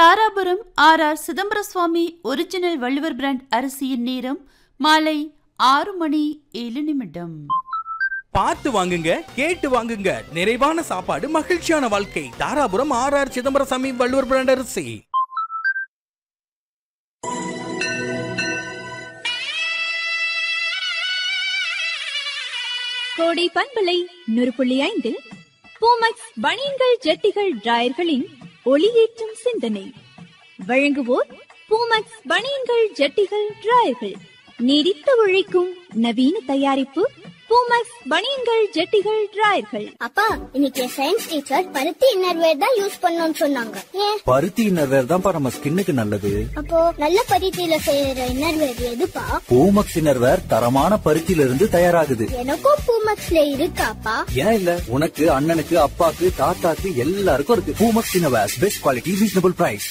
Dharapuram R சிதம்பர சுவாமி original Valluvar brand அரிசியின் நேரம் மாலை 6:07. பார்த்து வாங்குங்க, கேட்டு வாங்குங்க. நிறைவான சாப்பாடு, மகிழ்ச்சியான வாழ்க்கை. தாராபுரம் ஆர் சிதம்பரசாமி வள்ளுவர் பிராண்ட் அரிசி. கோடை பண்பலை 100.5 பூமக்ஸ் பனியன்கள் ஜட்டிகள் டிராயர்களின் ஒளியேற்றும் சிந்தனை வழங்குவோர் பூமக்ஸ் பனியன்கள் ஜட்டிகள் டிராயர்கள். நீடித்து உழைக்கும் நவீன தயாரிப்பு பூமக்ஸ் பனியன்கள் ஜட்டிகள் டிராயர்கள். அப்பா, இன்னைக்கு சயின்ஸ் டீச்சர் பருத்தி இன்னர்வேர் தான் யூஸ் பண்ணணும்னு சொன்னாங்க. ஏன்? பருத்தி இன்னர்வேர் தான்ப்பா நம்ம ஸ்கின்னுக்கு நல்லது. அப்போ நல்ல பருத்தியில செய்யற இன்னர்வேர் எதுப்பா? பூமக்ஸ் இன்னர்வேர் தரமான பருத்தியில இருந்து தயாராகுது. எனக்கும் பூமக்ஸ்ல இருக்காப்பா? ஏன் இல்ல, உனக்கு, அண்ணனுக்கு, அப்பாக்கு, தாத்தாக்கு எல்லாருக்கும் இருக்கு. Poomex innerwear, best quality, reasonable price.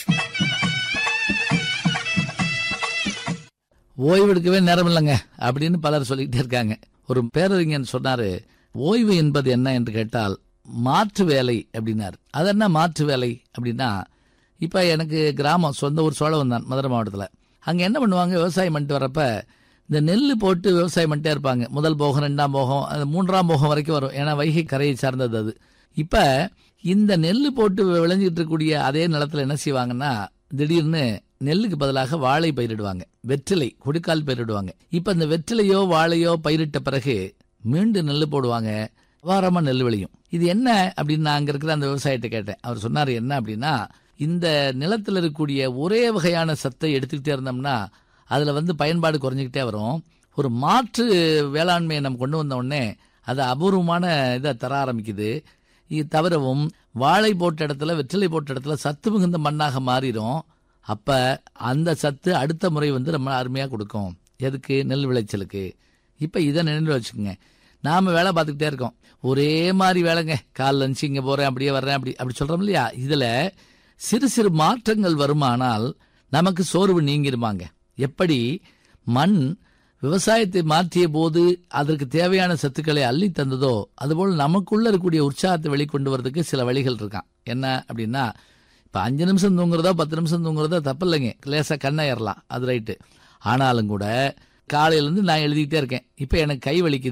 ஓய்வெடுக்கவே நேரம் இல்லைங்க அப்படின்னு பலர் சொல்லிக்கிட்டே இருக்காங்க. ஒரு பேரறிஞன் சொன்னாரு, ஓய்வு என்பது என்ன என்று கேட்டால் மாற்று வேலை அப்படின்னாரு. அது என்ன மாற்று வேலை அப்படின்னா, இப்ப எனக்கு கிராமம், சொந்த ஊர் சோழவன் தான், மதுரை மாவட்டத்தில். அங்கே என்ன பண்ணுவாங்க, விவசாயம் பண்ணிட்டு வரப்ப இந்த நெல் போட்டு விவசாயம் பண்ணிட்டே இருப்பாங்க. முதல் போகம், 2ஆம் போகம், அது 3ஆம் போகம் வரைக்கும் வரும். ஏன்னா வைகை கரையை சார்ந்தது அது. இப்ப இந்த நெல் போட்டு விளைஞ்சிட்டு இருக்கக்கூடிய அதே நிலத்துல என்ன செய்வாங்கன்னா, திடீர்னு நெல்லுக்கு பதிலாக வாழை பயிரிடுவாங்க, வெற்றிலை கொடிக்கால் பயிரிடுவாங்க. இப்ப இந்த வெற்றிலையோ வாழையோ பயிரிட்ட பிறகு மீண்டும் நெல் போடுவாங்க, வாரமா நெல் விளையும். இது என்ன அப்படின்னு நான் அங்க இருக்கிற அந்த விவசாயிட்ட கேட்டேன். அவர் சொன்னாரு, என்ன அப்படின்னா, இந்த நிலத்தில் இருக்கக்கூடிய ஒரே வகையான சத்தை எடுத்துக்கிட்டே இருந்தோம்னா அதுல பயன்பாடு குறைஞ்சிக்கிட்டே வரும். ஒரு மாற்று வேளாண்மையை நம்ம கொண்டு வந்த உடனே அது அபூர்வமான இதை தர ஆரம்பிக்குது. இது தவிரவும் வாழை போட்ட இடத்துல, வெற்றிலை போட்ட இடத்துல சத்து மிகுந்த மண்ணாக மாறிடும். அப்ப அந்த சத்து அடுத்த முறை ரொம்ப அருமையா கொடுக்கும். எதுக்கு? நெல் விளைச்சலுக்கு. இப்ப இதை நினைவு வச்சுக்கோங்க. நாம வேலை பார்த்துக்கிட்டே இருக்கோம், ஒரே மாதிரி வேலைங்க. கால் லஞ்ச் இங்க போறேன், அப்படியே வர்றேன், அப்படி சொல்றோம் இல்லையா? இதுல சிறு சிறு மாற்றங்கள் வருமானால் நமக்கு சோர்வு நீங்கிருமாங்க. எப்படி மண் விவசாயத்தை மாற்றிய போது அதற்கு தேவையான சத்துக்களை அள்ளி தந்ததோ, அதுபோல் நமக்குள்ள இருக்கக்கூடிய உற்சாகத்தை வெளிக்கொண்டு வரதுக்கு சில வழிகள் இருக்கான். என்ன அப்படின்னா, இப்போ 5 நிமிஷம் தூங்குறதோ 10 நிமிஷம் தூங்குறதோ தப்பு இல்லைங்க, லேசாக கண்ணை ஏறலாம், அது ரைட்டு. ஆனாலும் கூட காலையிலேருந்து நான் எழுதிக்கிட்டே இருக்கேன், இப்போ எனக்கு கை வலிக்குது.